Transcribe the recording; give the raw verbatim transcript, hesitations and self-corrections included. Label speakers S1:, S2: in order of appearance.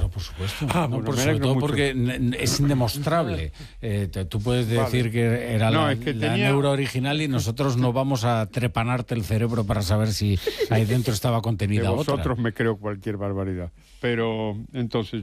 S1: No, por supuesto.
S2: Ah,
S1: no,
S2: bueno,
S1: por,
S2: me
S1: sobre
S2: alegro
S1: todo
S2: mucho.
S1: porque n- es indemostrable. Eh, te- tú puedes decir
S2: Vale.
S1: que era
S2: No,
S1: la,
S2: es que
S1: la
S2: tenía-
S1: neuro original y nosotros no vamos a trepanarte el cerebro para saber si ahí dentro estaba
S2: De
S1: contenida otra.
S2: vosotros me creo cualquier barbaridad. Pero entonces